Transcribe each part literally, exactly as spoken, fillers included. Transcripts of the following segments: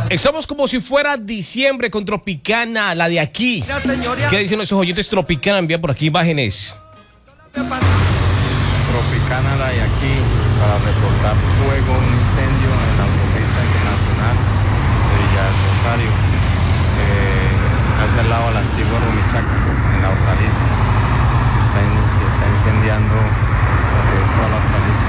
Estamos como si fuera diciembre con Tropicana, la de aquí. ¿Qué dicen nuestros oyentes Tropicana? Envía por aquí imágenes. Tropicana, la de aquí, para reportar fuego, un incendio en la autopista internacional de Villa Rosario, eh, hacia el lado de la antigua Rumichaca, en la hortaliza. Se está, se está incendiando lo que es toda la hortaliza.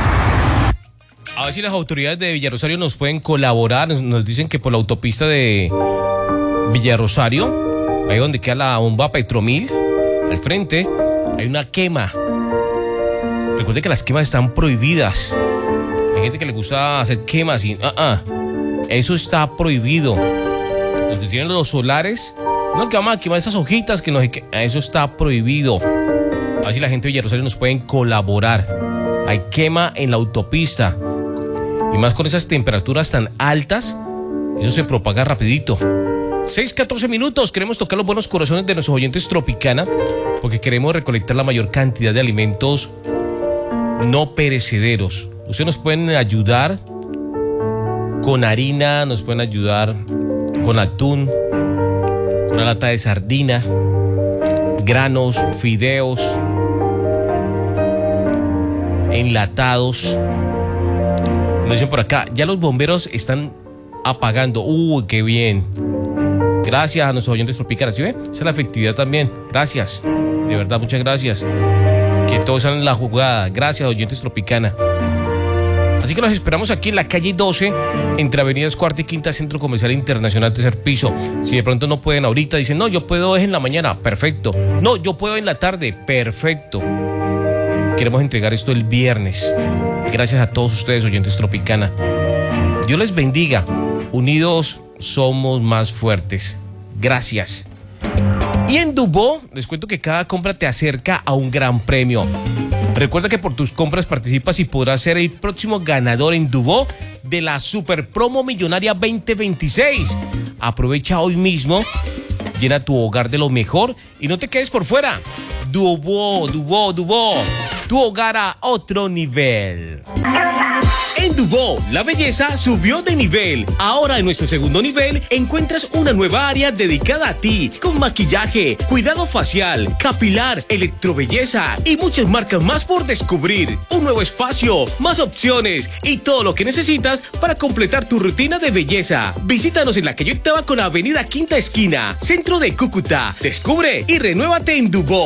A ver si las autoridades de Villarosario nos pueden colaborar. Nos, nos dicen que por la autopista de Villarosario, ahí donde queda la bomba Petromil, al frente, hay una quema. Recuerde que las quemas están prohibidas. Hay gente que le gusta hacer quemas y... Uh -uh. Eso está prohibido. Los que tienen los solares, no, que vamos a quemar esas hojitas, que no, que eso está prohibido. A ver si la gente de Villarosario nos pueden colaborar. Hay quema en la autopista. Y más con esas temperaturas tan altas, eso se propaga rapidito. seis, catorce minutos, queremos tocar los buenos corazones de nuestros oyentes Tropicana, porque queremos recolectar la mayor cantidad de alimentos no perecederos. Ustedes nos pueden ayudar con harina, nos pueden ayudar con atún, con una lata de sardina, granos, fideos, enlatados. Nos dicen por acá, ya los bomberos están apagando. Uy, qué bien. Gracias a nuestros oyentes Tropicana. ¿Sí ve? Esa es la efectividad también. Gracias. De verdad, muchas gracias. Que todos salen en la jugada. Gracias, oyentes Tropicana. Así que los esperamos aquí en la calle doce, entre avenidas Cuarta y Quinta, Centro Comercial Internacional, tercer piso. Si de pronto no pueden ahorita, dicen, no, yo puedo en la mañana. Perfecto. No, yo puedo en la tarde. Perfecto. Queremos entregar esto el viernes. Gracias a todos ustedes, oyentes Tropicana. Dios les bendiga. Unidos somos más fuertes. Gracias. Y en Dubó, les cuento que cada compra te acerca a un gran premio. Recuerda que por tus compras participas y podrás ser el próximo ganador en Dubó de la Super Promo Millonaria veinte veintiséis. Aprovecha hoy mismo, llena tu hogar de lo mejor y no te quedes por fuera. Dubó, Dubó, Dubó. Tu hogar a otro nivel. En Dubó, la belleza subió de nivel. Ahora en nuestro segundo nivel encuentras una nueva área dedicada a ti, con maquillaje, cuidado facial, capilar, electrobelleza y muchas marcas más por descubrir. Un nuevo espacio, más opciones y todo lo que necesitas para completar tu rutina de belleza. Visítanos en la calle Octava con Avenida Quinta Esquina, centro de Cúcuta. Descubre y renuévate en Dubó.